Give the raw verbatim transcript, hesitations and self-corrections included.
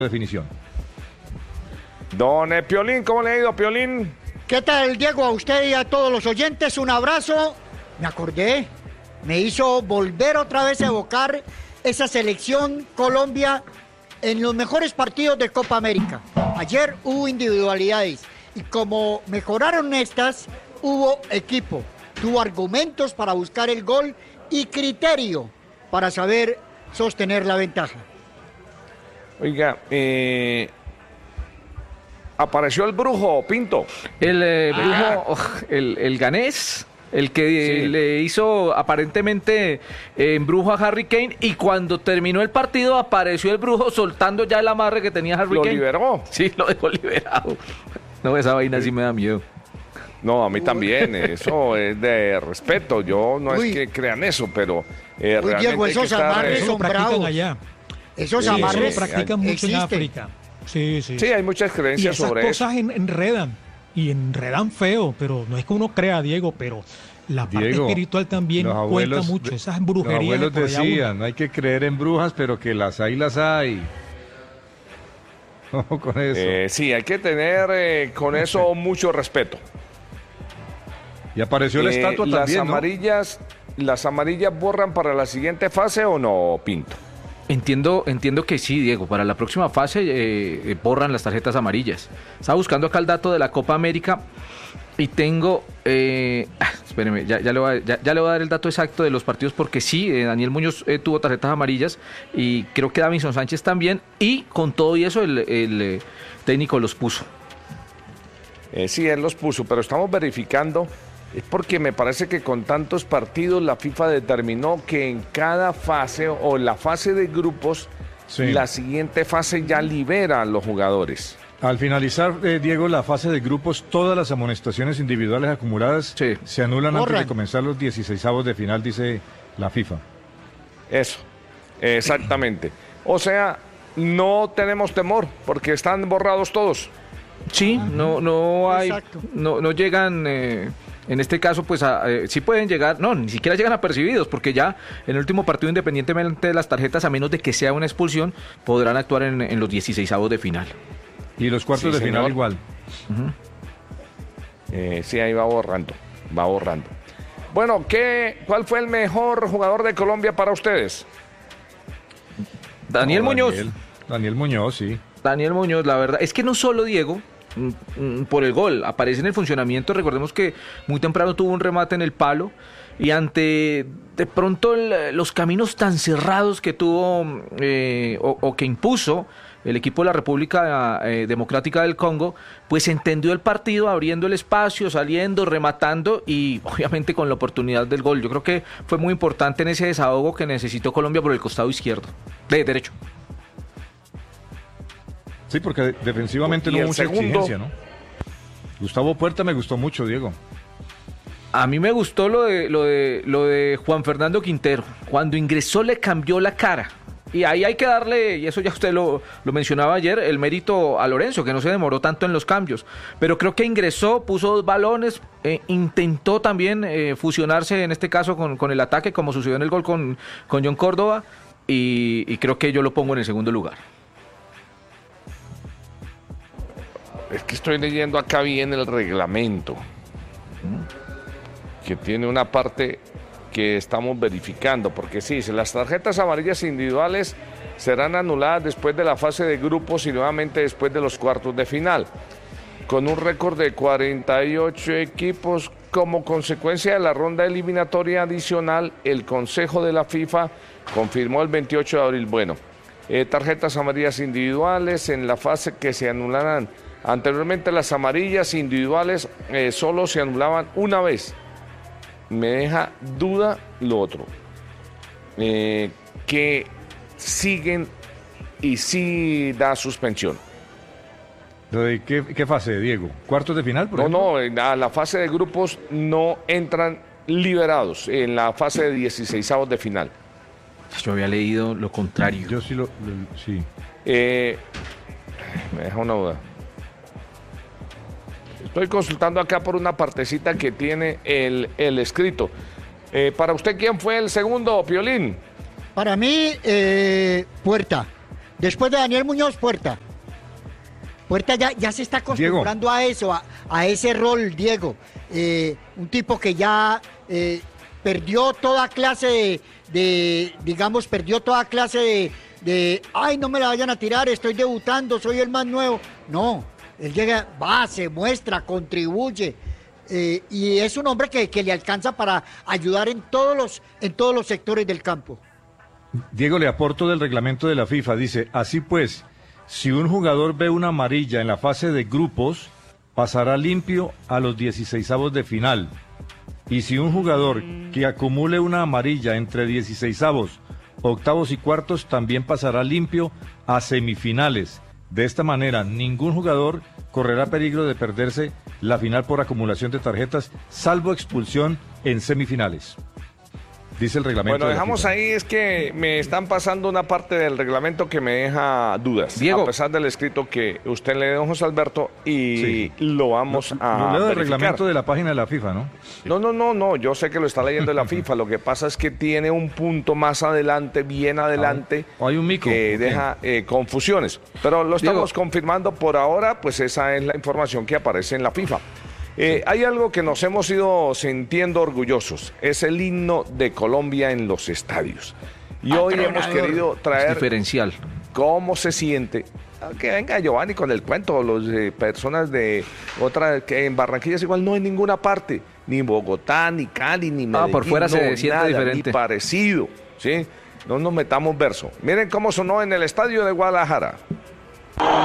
definición. Don eh, Piolín, ¿cómo le ha ido, Piolín? ¿Qué tal, Diego? A usted y a todos los oyentes, un abrazo. Me acordé, me hizo volver otra vez a evocar esa selección Colombia en los mejores partidos de Copa América. Ayer hubo individualidades y como mejoraron estas, hubo equipo. Tuvo argumentos para buscar el gol y criterio para saber sostener la ventaja. Oiga, eh, apareció el brujo, Pinto. El eh, brujo, Ah. oh, el, el ganés, el que Sí. le hizo aparentemente eh, embrujo a Harry Kane, y cuando terminó el partido apareció el brujo soltando ya el amarre que tenía Harry Lo Kane. liberó. Sí, lo dejó liberado. No, esa vaina sí me da miedo. No, a mí también, eso es de respeto. Yo no Uy. es que crean eso, pero eh, Uy, realmente Diego, hay que esos estar, amarres eh, Eso lo son practican bravos. allá. Esos Sí, Eso lo amarres sí, practican mucho en existen. África. Sí, sí. Sí, hay muchas Y creencias esas sobre eso. cosas en- enredan. Y enredan feo, pero no es que uno crea, Diego, pero la parte Diego, espiritual también los cuenta abuelos mucho. de- Esas Los brujerías. de abuelos por allá uno- decían, no hay que creer en brujas, pero que las hay, las hay. Ojo con eso. Eh, sí, hay que tener eh, con eso mucho respeto. Y apareció la Eh, estatua las también, ¿no? amarillas, ¿las amarillas borran para la siguiente fase o no, Pinto? Entiendo, entiendo que sí, Diego. Para la próxima fase eh, eh, borran las tarjetas amarillas. Estaba buscando acá el dato de la Copa América y tengo... Eh, ah, espéreme, ya, ya, le voy a, ya, ya le voy a dar el dato exacto de los partidos, porque sí, eh, Daniel Muñoz eh, tuvo tarjetas amarillas y creo que Davinson Sánchez también, y con todo y eso el, el, eh, técnico los puso. Eh, sí, él los puso, pero estamos verificando. Es porque me parece que con tantos partidos la FIFA determinó que en cada fase o en la fase de grupos, Sí. la siguiente fase ya libera a los jugadores. Al finalizar, eh, Diego, la fase de grupos, todas las amonestaciones individuales acumuladas Sí. se anulan antes Borran. de comenzar los dieciseisavos de final, dice la FIFA. Eso, exactamente. O sea, no tenemos temor porque están borrados todos. Sí, no, no hay, Exacto. no, no llegan, eh, en este caso, pues a, eh, sí pueden llegar, no, ni siquiera llegan apercibidos, porque ya en el último partido, independientemente de las tarjetas, a menos de que sea una expulsión, podrán actuar en, en los dieciseisavos de final. Y los cuartos Sí, de final señor. igual. Eh, sí, ahí va borrando, va borrando. Bueno, ¿qué, ¿cuál fue el mejor jugador de Colombia para ustedes? Daniel No, Muñoz. Daniel, Daniel Muñoz, sí. Daniel Muñoz, la verdad, es que no solo Diego, mm, mm, por el gol, aparece en el funcionamiento. Recordemos que muy temprano tuvo un remate en el palo, y ante de pronto el- los caminos tan cerrados que tuvo eh, o, o que impuso el equipo de la República eh, Democrática del Congo, pues entendió el partido, abriendo el espacio, saliendo, rematando y obviamente con la oportunidad del gol. Yo creo que fue muy importante en ese desahogo que necesitó Colombia por el costado izquierdo, de derecho. Sí, porque defensivamente ¿Y no el hubo mucha segundo? exigencia, ¿no? Gustavo Puerta me gustó mucho, Diego. A mí me gustó lo de, lo de, lo de Juan Fernando Quintero. Cuando ingresó le cambió la cara. Y ahí hay que darle, y eso ya usted lo, lo mencionaba ayer, el mérito a Lorenzo, que no se demoró tanto en los cambios. Pero creo que ingresó, puso dos balones, eh, intentó también eh, fusionarse en este caso con, con el ataque, como sucedió en el gol con, con John Córdoba. Y, y creo que yo lo pongo en el segundo lugar. Es que estoy leyendo acá bien el reglamento, que tiene una parte que estamos verificando, porque sí, dice, las tarjetas amarillas individuales serán anuladas después de la fase de grupos y nuevamente después de los cuartos de final. Con un récord de cuarenta y ocho equipos, como consecuencia de la ronda eliminatoria adicional, el Consejo de la FIFA confirmó el veintiocho de abril, bueno, eh, tarjetas amarillas individuales en la fase que se anularán. Anteriormente las amarillas individuales eh, solo se anulaban una vez. Me deja duda lo otro. Eh, que siguen y sí da suspensión. ¿Lo de qué, qué fase, Diego? ¿Cuartos de final, por No, ejemplo? no, en la, la fase de grupos no entran liberados en la fase de dieciseisavos de final. Yo había leído lo contrario. Yo sí lo... lo- sí. Eh, me deja una duda. Estoy consultando acá por una partecita que tiene el, el escrito. Eh, para usted, ¿quién fue el segundo, Piolín? Para mí, eh, Puerta. Después de Daniel Muñoz, Puerta. Puerta ya, ya se está acostumbrando Diego. a eso, a, a ese rol, Diego. Eh, un tipo que ya eh, perdió toda clase de, de, digamos, perdió toda clase de, de, ay, no me la vayan a tirar, estoy debutando, soy el más nuevo. No, él llega, va, se muestra, contribuye. Eh, y es un hombre que, que le alcanza para ayudar en todos los, en todos los sectores del campo. Diego, le aporto del reglamento de la FIFA. Dice, así pues, si un jugador ve una amarilla en la fase de grupos, pasará limpio a los dieciseisavos de final. Y si un jugador que acumule una amarilla entre dieciseisavos, octavos y cuartos, también pasará limpio a semifinales. De esta manera, ningún jugador correrá peligro de perderse la final por acumulación de tarjetas, salvo expulsión en semifinales. Dice el reglamento. Bueno, de la dejamos FIFA. ahí, es que me están pasando una parte del reglamento que me deja dudas. Diego. A pesar del escrito que usted le dio, José Alberto, y Sí. lo vamos Lo- a lo leo del verificar. reglamento de la página de la FIFA, ¿no? No, no, no, no, yo sé que lo está leyendo de la FIFA, lo que pasa es que tiene un punto más adelante, bien adelante, Ah, hay un mico, que ok. deja eh, confusiones. Pero lo estamos Diego. confirmando por ahora, pues esa es la información que aparece en la FIFA. Eh, hay algo que nos hemos ido sintiendo orgullosos, es el himno de Colombia en los estadios. Y hoy hemos querido Es traer diferencial. cómo se siente. Que venga Giovanni con el cuento, los eh, personas de otra, que en Barranquilla es igual, no en ninguna parte, ni Bogotá, ni Cali, ni Medellín, por fuera se no, siente nada, diferente. ni parecido, ¿sí? No nos metamos verso. Miren cómo sonó en el estadio de Guadalajara.